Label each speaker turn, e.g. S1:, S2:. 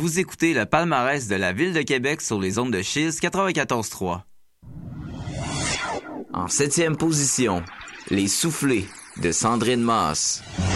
S1: Vous écoutez le palmarès de la Ville de Québec sur les ondes de Chiz 94.3. En 7e position, Les Soufflés de Sandrine Masse.